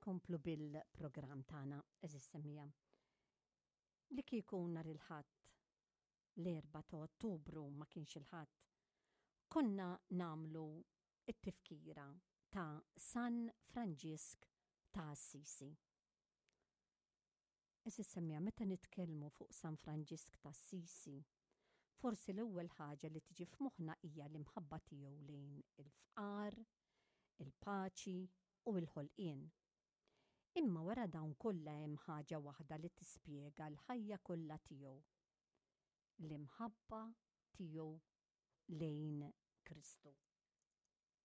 Inkomplu bil-program tagħna, eżis semmija. Li kieku nhar il-ħadd l-4 ta' Ottubru ma kienx il-ħadd, konna namlu it-tifkira ta' San Franġisk ta' Assisi. Eżis semmija, meta nitkellmu fuq San Franġisk ta' Assisi, forsi l-ewwel ħaġa li tiġi f'moħħna hija l-imħabba tiegħu lejn il-fqar, il-paċi u l-ħolqien. Imma wara dawn kollha hemm ħaġa waħda li tispjega l-ħajja kollha tiegħu. L-imħabba tiegħu lejn Kristu.